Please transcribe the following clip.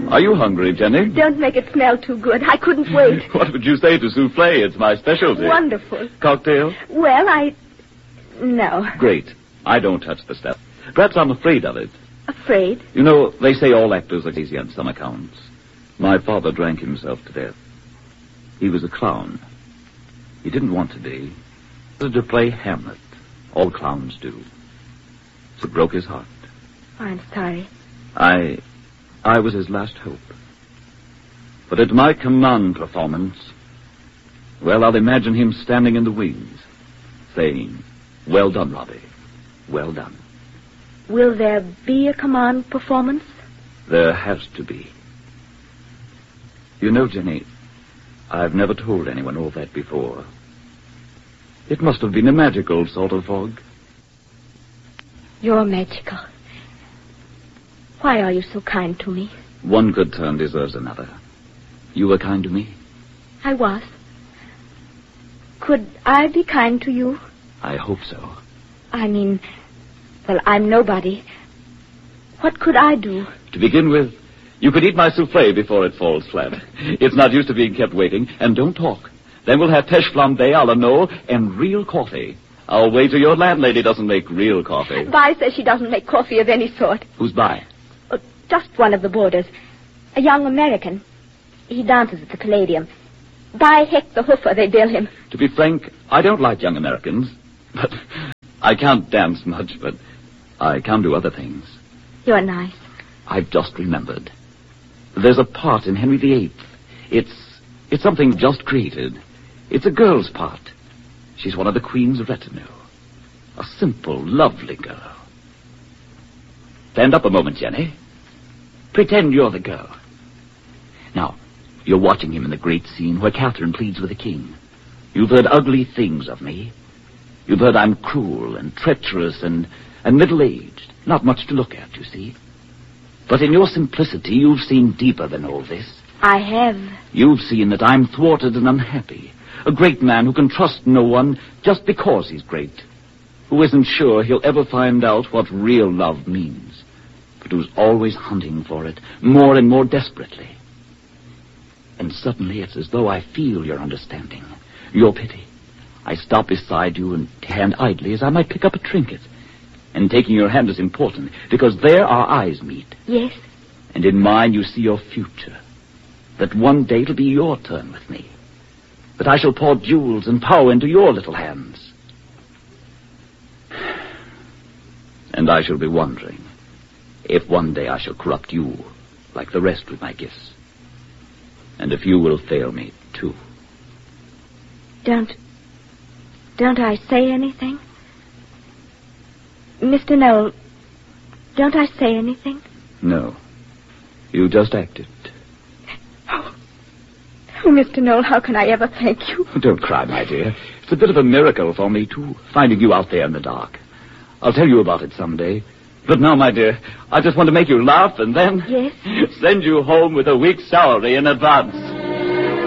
Are you hungry, Jenny? Don't make it smell too good. I couldn't wait. What would you say to souffle? It's my specialty. Wonderful. Cocktail? Well, No. Great. I don't touch the stuff. Perhaps I'm afraid of it. Afraid? You know, they say all actors are crazy on some accounts. My father drank himself to death. He was a clown. He didn't want to be. He wanted to play Hamlet. All clowns do. So it broke his heart. I'm sorry. I was his last hope. But at my command performance, well, I'll imagine him standing in the wings, saying, "Well done, Robbie. Well done." Will there be a command performance? There has to be. You know, Jenny, I've never told anyone all that before. It must have been a magical sort of fog. You're magical. Why are you so kind to me? One good turn deserves another. You were kind to me? I was. Could I be kind to you? I hope so. Well, I'm nobody. What could I do? To begin with, you could eat my souffle before it falls flat. It's not used to being kept waiting. And don't talk. Then we'll have pêche flambée à la Nole and real coffee. I'll wager your landlady doesn't make real coffee. Vi says she doesn't make coffee of any sort. Who's by? Just one of the boarders. A young American. He dances at the Palladium. By heck the hoofer, they bill him. To be frank, I don't like young Americans. But I can't dance much, but I can do other things. You're nice. I've just remembered. There's a part in Henry VIII. It's something just created. It's a girl's part. She's one of the Queen's retinue. A simple, lovely girl. Stand up a moment, Jenny. Pretend you're the girl. Now, you're watching him in the great scene where Catherine pleads with the king. You've heard ugly things of me. You've heard I'm cruel and treacherous and middle-aged. Not much to look at, you see. But in your simplicity, you've seen deeper than all this. I have. You've seen that I'm thwarted and unhappy. A great man who can trust no one just because he's great. Who isn't sure he'll ever find out what real love means. But who's always hunting for it, more and more desperately. And suddenly it's as though I feel your understanding, your pity. I stop beside you and hand idly as I might pick up a trinket. And taking your hand is important, because there our eyes meet. Yes. And in mine you see your future. That one day it'll be your turn with me. That I shall pour jewels and power into your little hands. And I shall be wondering if one day I shall corrupt you like the rest with my gifts. And if you will fail me, too. Don't I say anything? Mr. Noel, don't I say anything? No. You just acted. Oh, Mr. Noel, how can I ever thank you? Don't cry, my dear. It's a bit of a miracle for me, too, finding you out there in the dark. I'll tell you about it someday. But now, my dear, I just want to make you laugh and then... Yes? Send you home with a week's salary in advance.